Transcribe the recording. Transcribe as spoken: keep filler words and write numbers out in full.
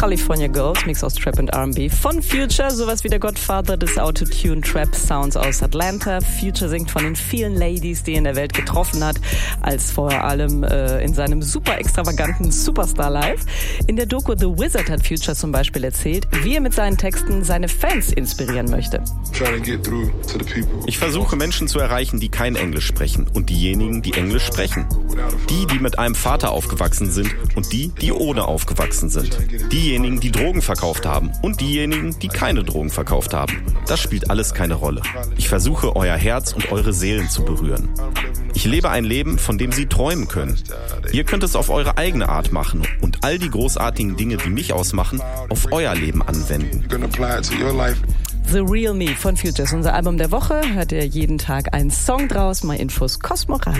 California Girls, Mix aus Trap und R and B von Future, sowas wie der Godfather des Autotune-Trap-Sounds aus Atlanta. Future singt von den vielen Ladies, die er in der Welt getroffen hat, als vor allem äh, in seinem super extravaganten Superstar Live. In der Doku The Wizard hat Future zum Beispiel erzählt, wie er mit seinen Texten seine Fans inspirieren möchte. Ich versuche Menschen zu erreichen, die kein Englisch sprechen und diejenigen, die Englisch sprechen. Die, die mit einem Vater aufgewachsen sind und die, die ohne aufgewachsen sind. Diejenigen, die Drogen verkauft haben und diejenigen, die keine Drogen verkauft haben. Das spielt alles keine Rolle. Ich versuche, euer Herz und eure Seelen zu berühren. Ich lebe ein Leben, von dem Sie träumen können. Ihr könnt es auf eure eigene Art machen und all die großartigen Dinge, die mich ausmachen, auf euer Leben anwenden. The Real Me von Future ist unser Album der Woche. Hört ihr jeden Tag einen Song draus. Mal Infos Cosmo Radio.